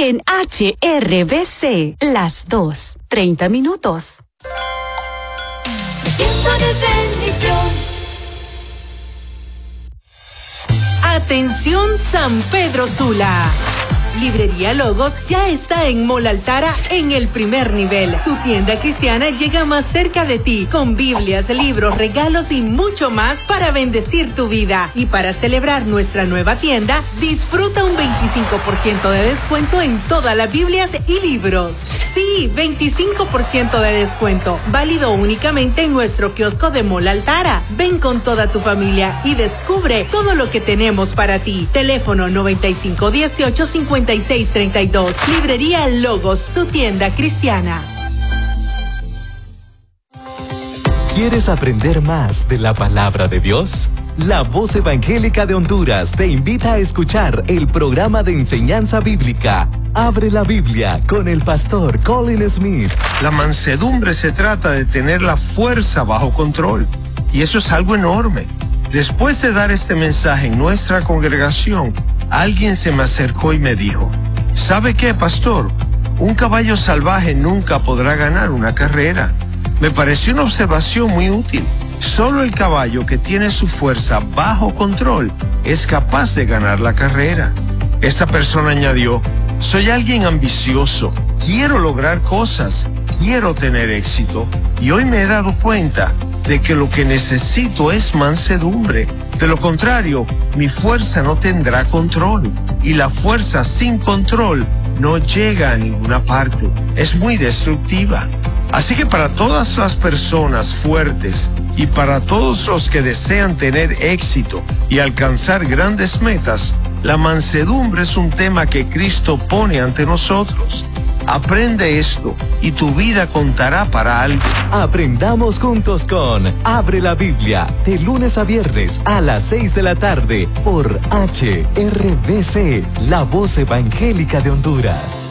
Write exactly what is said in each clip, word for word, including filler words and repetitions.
en H R B C, las dos, treinta minutos. Tiempo de bendición. Atención San Pedro Sula. Librería Logos ya está en Mall Altara en el primer nivel. Tu tienda cristiana llega más cerca de ti, con Biblias, libros, regalos y mucho más para bendecir tu vida. Y para celebrar nuestra nueva tienda, disfruta un veinticinco por ciento de descuento en todas las Biblias y libros. Sí, veinticinco por ciento de descuento, válido únicamente en nuestro kiosco de Mall Altara. Ven con toda tu familia y descubre todo lo que tenemos para ti. Teléfono noventa y cinco dieciocho cincuenta y seis treinta y dos. Librería Logos, tu tienda cristiana. ¿Quieres aprender más de la palabra de Dios? La Voz Evangélica de Honduras te invita a escuchar el programa de enseñanza bíblica Abre la Biblia con el pastor Colin Smith. La mansedumbre se trata de tener la fuerza bajo control, y eso es algo enorme. Después de dar este mensaje en nuestra congregación, alguien se me acercó y me dijo: ¿sabe qué, pastor? Un caballo salvaje nunca podrá ganar una carrera. Me pareció una observación muy útil. Solo el caballo que tiene su fuerza bajo control es capaz de ganar la carrera. Esta persona añadió: soy alguien ambicioso, quiero lograr cosas, quiero tener éxito, y hoy me he dado cuenta de que lo que necesito es mansedumbre. De lo contrario, mi fuerza no tendrá control, y la fuerza sin control no llega a ninguna parte. Es muy destructiva. Así que para todas las personas fuertes y para todos los que desean tener éxito y alcanzar grandes metas, la mansedumbre es un tema que Cristo pone ante nosotros. Aprende esto y tu vida contará para algo. Aprendamos juntos con Abre la Biblia, de lunes a viernes a las seis de la tarde por H R B C, la Voz Evangélica de Honduras.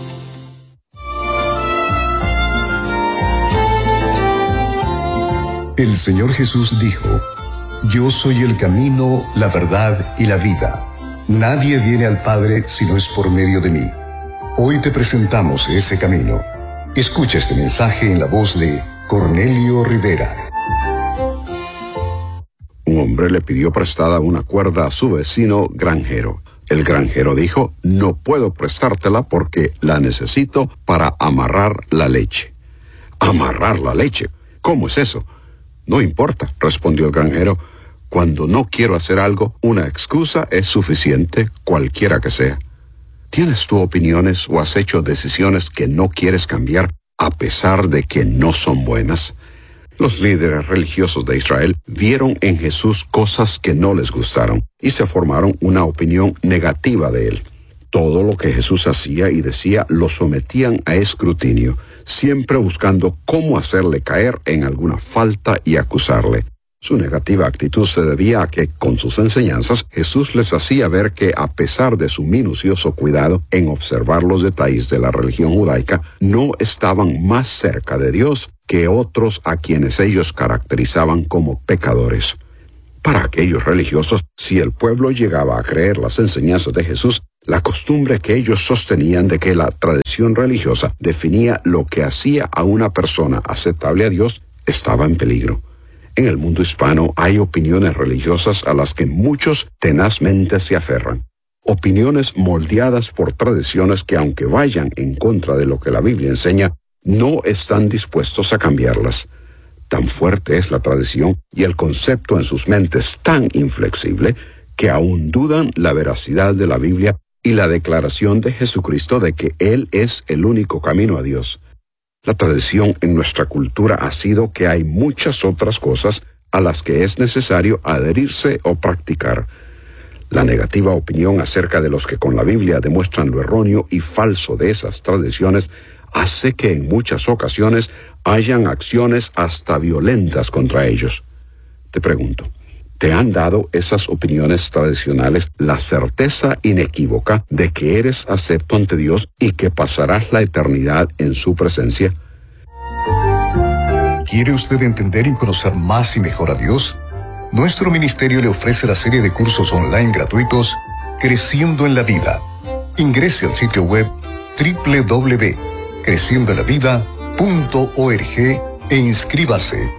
El Señor Jesús dijo: yo soy el camino, la verdad y la vida. Nadie viene al Padre si no es por medio de mí. Hoy te presentamos ese camino. Escucha este mensaje en la voz de Cornelio Rivera. Un hombre le pidió prestada una cuerda a su vecino granjero. El granjero dijo: no puedo prestártela porque la necesito para amarrar la leche. ¿Amarrar la leche? ¿Cómo es eso? No importa, respondió el granjero. Cuando no quiero hacer algo, una excusa es suficiente, cualquiera que sea. ¿Tienes tú opiniones o has hecho decisiones que no quieres cambiar a pesar de que no son buenas? Los líderes religiosos de Israel vieron en Jesús cosas que no les gustaron y se formaron una opinión negativa de él. Todo lo que Jesús hacía y decía lo sometían a escrutinio, siempre buscando cómo hacerle caer en alguna falta y acusarle. Su negativa actitud se debía a que, con sus enseñanzas, Jesús les hacía ver que, a pesar de su minucioso cuidado en observar los detalles de la religión judaica, no estaban más cerca de Dios que otros a quienes ellos caracterizaban como pecadores. Para aquellos religiosos, si el pueblo llegaba a creer las enseñanzas de Jesús, la costumbre que ellos sostenían de que la tradición religiosa definía lo que hacía a una persona aceptable a Dios estaba en peligro. En el mundo hispano hay opiniones religiosas a las que muchos tenazmente se aferran. Opiniones moldeadas por tradiciones que, aunque vayan en contra de lo que la Biblia enseña, no están dispuestos a cambiarlas. Tan fuerte es la tradición y el concepto en sus mentes tan inflexible que aún dudan la veracidad de la Biblia y la declaración de Jesucristo de que Él es el único camino a Dios. La tradición en nuestra cultura ha sido que hay muchas otras cosas a las que es necesario adherirse o practicar. La negativa opinión acerca de los que con la Biblia demuestran lo erróneo y falso de esas tradiciones hace que en muchas ocasiones hayan acciones hasta violentas contra ellos. Te pregunto, ¿te han dado esas opiniones tradicionales la certeza inequívoca de que eres acepto ante Dios y que pasarás la eternidad en su presencia? ¿Quiere usted entender y conocer más y mejor a Dios? Nuestro ministerio le ofrece la serie de cursos online gratuitos Creciendo en la Vida. Ingrese al sitio web doble u doble u doble u punto creciendo en la vida punto org e inscríbase.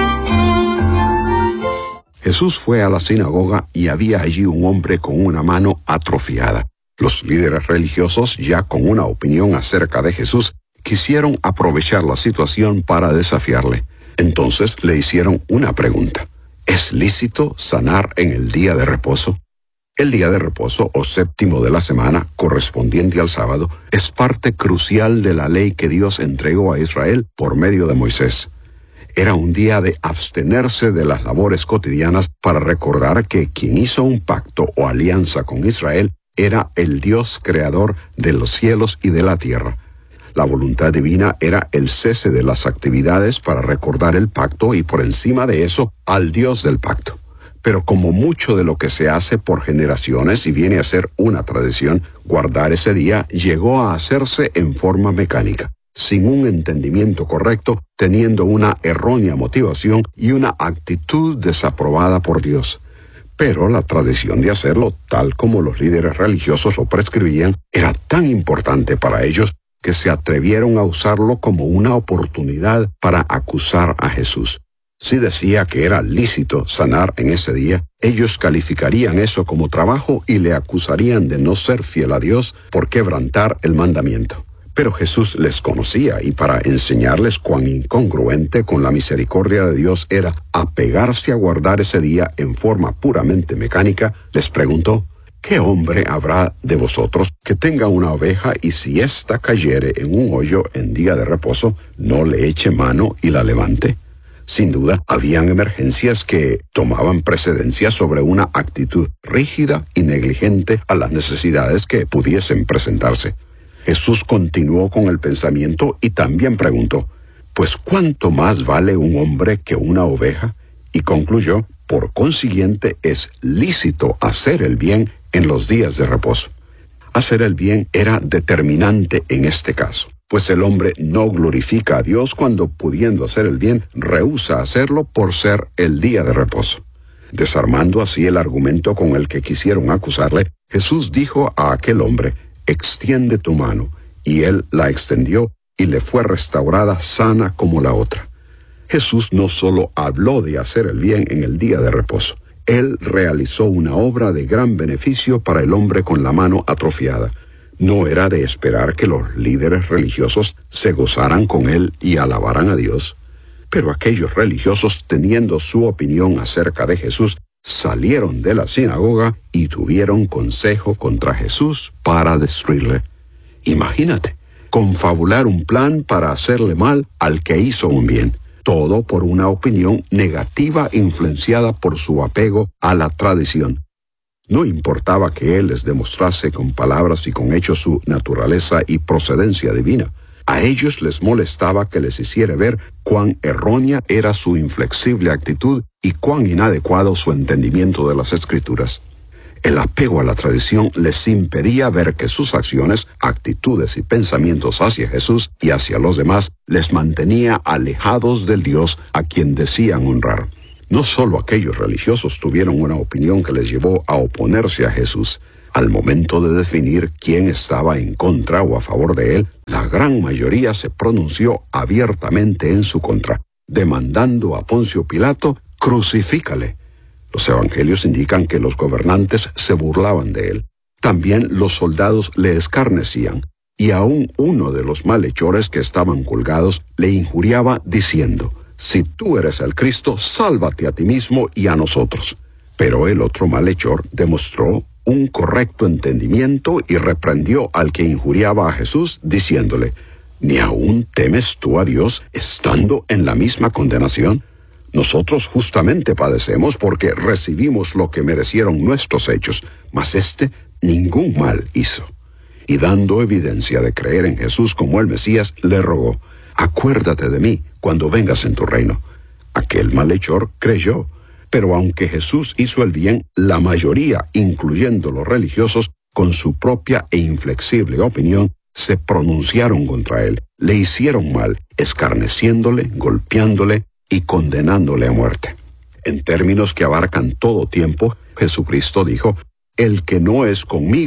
Jesús fue a la sinagoga y había allí un hombre con una mano atrofiada. Los líderes religiosos, ya con una opinión acerca de Jesús, quisieron aprovechar la situación para desafiarle. Entonces le hicieron una pregunta. ¿Es lícito sanar en el día de reposo? El día de reposo, o séptimo de la semana, correspondiente al sábado, es parte crucial de la ley que Dios entregó a Israel por medio de Moisés. Era un día de abstenerse de las labores cotidianas para recordar que quien hizo un pacto o alianza con Israel era el Dios creador de los cielos y de la tierra. La voluntad divina era el cese de las actividades para recordar el pacto y por encima de eso al Dios del pacto. Pero como mucho de lo que se hace por generaciones y viene a ser una tradición, guardar ese día llegó a hacerse en forma mecánica, sin un entendimiento correcto, teniendo una errónea motivación y una actitud desaprobada por Dios. Pero la tradición de hacerlo, tal como los líderes religiosos lo prescribían, era tan importante para ellos que se atrevieron a usarlo como una oportunidad para acusar a Jesús. Si decía que era lícito sanar en ese día, ellos calificarían eso como trabajo y le acusarían de no ser fiel a Dios por quebrantar el mandamiento. Pero Jesús les conocía y para enseñarles cuán incongruente con la misericordia de Dios era apegarse a guardar ese día en forma puramente mecánica, les preguntó: ¿qué hombre habrá de vosotros que tenga una oveja y si ésta cayere en un hoyo en día de reposo, no le eche mano y la levante? Sin duda, habían emergencias que tomaban precedencia sobre una actitud rígida y negligente a las necesidades que pudiesen presentarse. Jesús continuó con el pensamiento y también preguntó: ¿pues cuánto más vale un hombre que una oveja? Y concluyó: por consiguiente, es lícito hacer el bien en los días de reposo. Hacer el bien era determinante en este caso, pues el hombre no glorifica a Dios cuando, pudiendo hacer el bien, rehúsa hacerlo por ser el día de reposo. Desarmando así el argumento con el que quisieron acusarle, Jesús dijo a aquel hombre: extiende tu mano, y él la extendió y le fue restaurada sana como la otra. Jesús no solo habló de hacer el bien en el día de reposo, él realizó una obra de gran beneficio para el hombre con la mano atrofiada. No era de esperar que los líderes religiosos se gozaran con él y alabaran a Dios. Pero aquellos religiosos, teniendo su opinión acerca de Jesús, salieron de la sinagoga y tuvieron consejo contra Jesús para destruirle. Imagínate, confabular un plan para hacerle mal al que hizo un bien. Todo por una opinión negativa influenciada por su apego a la tradición. No importaba que él les demostrase con palabras y con hechos su naturaleza y procedencia divina. A ellos les molestaba que les hiciera ver cuán errónea era su inflexible actitud y cuán inadecuado su entendimiento de las Escrituras. El apego a la tradición les impedía ver que sus acciones, actitudes y pensamientos hacia Jesús y hacia los demás les mantenía alejados del Dios a quien decían honrar. No solo aquellos religiosos tuvieron una opinión que les llevó a oponerse a Jesús. Al momento de definir quién estaba en contra o a favor de él, la gran mayoría se pronunció abiertamente en su contra, demandando a Poncio Pilato: crucifícale. Los evangelios indican que los gobernantes se burlaban de él. También los soldados le escarnecían, y aún uno de los malhechores que estaban colgados le injuriaba diciendo: si tú eres el Cristo, sálvate a ti mismo y a nosotros. Pero el otro malhechor demostró un correcto entendimiento y reprendió al que injuriaba a Jesús, diciéndole: ¿ni aún temes tú a Dios estando en la misma condenación? Nosotros justamente padecemos porque recibimos lo que merecieron nuestros hechos, mas éste ningún mal hizo. Y dando evidencia de creer en Jesús como el Mesías, le rogó: acuérdate de mí cuando vengas en tu reino. Aquel malhechor creyó, pero aunque Jesús hizo el bien, la mayoría, incluyendo los religiosos, con su propia e inflexible opinión, se pronunciaron contra él, le hicieron mal, escarneciéndole, golpeándole y condenándole a muerte. En términos que abarcan todo tiempo, Jesucristo dijo: el que no es conmigo,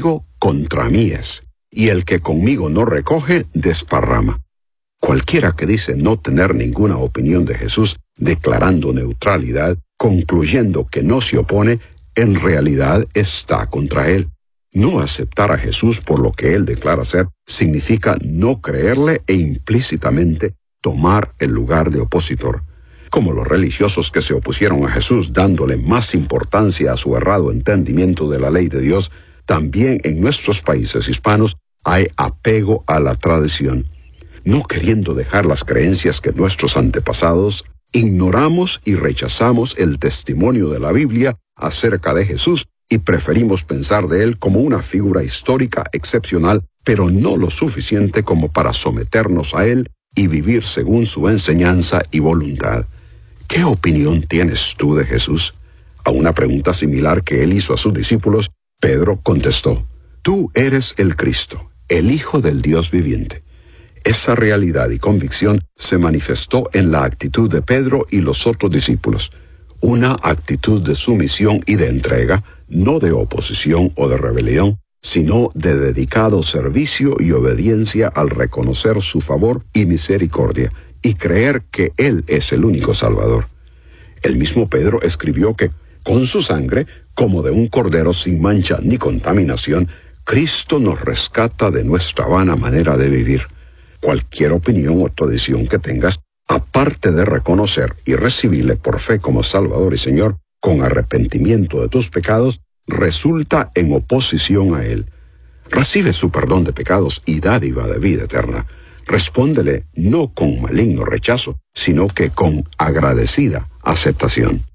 contra mí es, y el que conmigo no recoge, desparrama. Cualquiera que dice no tener ninguna opinión de Jesús, declarando neutralidad, concluyendo que no se opone, en realidad está contra él. No aceptar a Jesús por lo que él declara ser significa no creerle e implícitamente tomar el lugar de opositor. Como los religiosos que se opusieron a Jesús dándole más importancia a su errado entendimiento de la ley de Dios, también en nuestros países hispanos hay apego a la tradición. No queriendo dejar las creencias que nuestros antepasados, ignoramos y rechazamos el testimonio de la Biblia acerca de Jesús y preferimos pensar de él como una figura histórica excepcional, pero no lo suficiente como para someternos a él y vivir según su enseñanza y voluntad. ¿Qué opinión tienes tú de Jesús? A una pregunta similar que él hizo a sus discípulos, Pedro contestó: Tú eres el Cristo, el Hijo del Dios viviente. Esa realidad y convicción se manifestó en la actitud de Pedro y los otros discípulos. Una actitud de sumisión y de entrega, no de oposición o de rebelión, sino de dedicado servicio y obediencia al reconocer su favor y misericordia, y creer que Él es el único Salvador. El mismo Pedro escribió que, con su sangre, como de un cordero sin mancha ni contaminación, Cristo nos rescata de nuestra vana manera de vivir. Cualquier opinión o tradición que tengas, aparte de reconocer y recibirle por fe como Salvador y Señor, con arrepentimiento de tus pecados, resulta en oposición a Él. Recibe su perdón de pecados y dádiva de vida eterna. Respóndele no con maligno rechazo, sino que con agradecida aceptación.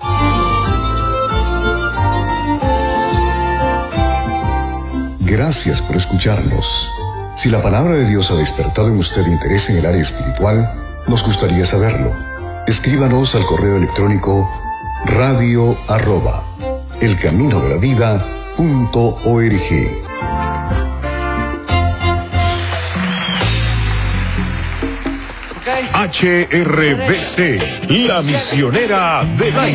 Gracias por escucharnos. Si la palabra de Dios ha despertado en usted interés en el área espiritual, nos gustaría saberlo. Escríbanos al correo electrónico radio arroba elcaminodelavida.org. H R B C, la misionera del aire.